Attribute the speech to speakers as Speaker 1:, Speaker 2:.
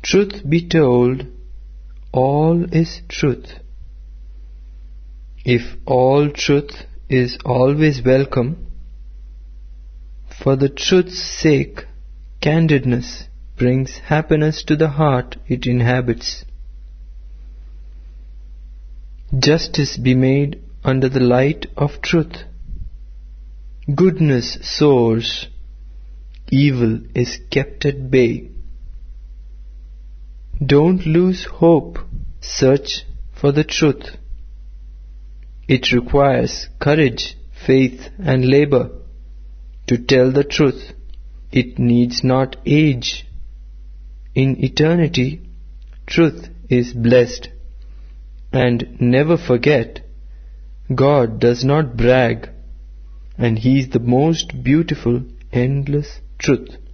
Speaker 1: Truth be told, all is truth. If all truth is always welcome, for the truth's sake, candidness brings happiness to the heart it inhabits. Justice be made under the light of truth. Goodness soars, evil is kept at bay. Don't lose hope, search for the truth. It requires courage, faith, and labor. To tell the truth, it needs not age. In eternity, truth is blessed. And never forget, God does not brag, and He is the most beautiful, endless truth.